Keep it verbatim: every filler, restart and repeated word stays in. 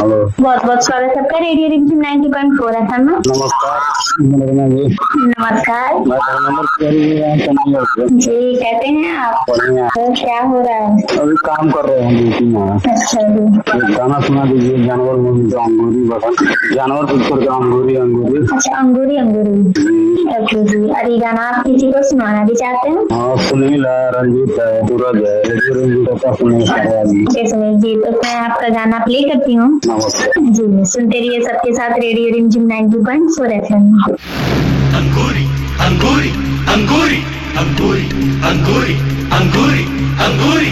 Hello, बहुत बहुत स्वागत है आपका रेडियो रिमझिम नाइंटी पॉइंट फोर एफएम में। नमस्कार। मेरा जी नमस्कार मैं घर नंबर कर जी, कहते हैं आप? बढ़िया। तो क्या हो रहा है? अभी काम कर रहे हैं ड्यूटी में। अच्छा जी, एक गाना सुना दीजिए, जानवर मूवी का अंगूरी बटन, जानवर पिक्चर का अंगूरी अंगूरी। अच्छा, अंगूरी अंगूरी। ओके जी, अरे गाना आप किसी को सुनाना भी चाहते हैं? हाँ, सुनील है, रंजीत है, सूरज है, रेडियो रंजीत का सुनील है। जी सुनील जी, तो मैं आपका गाना प्ले करती हूँ। नमस्ते जी, सुनते रहिए सबके साथ रेडियो रिमझिम नाइंटी पॉइंट फोर एफएम। अंगूरी अंगूरी अंगूरी अंगूरी अंगूरी अंगूरी अंगूरी